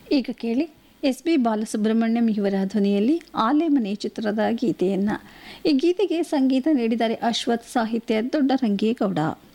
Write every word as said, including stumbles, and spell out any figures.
ಈಗ ಕೇಳಿ S P Balasubrahmanyam ಇವರ ಧ್ವನಿಯಲ್ಲಿ ಆಲೆಮನೆ ಚಿತ್ರದ ಗೀತೆಯನ್ನು. ಈ ಗೀತೆಗೆ ಸಂಗೀತ ನೀಡಿದ್ದಾರೆ ಅಶ್ವಥ್, ಸಾಹಿತ್ಯ ದೊಡ್ಡರಂಗೇಗೌಡ.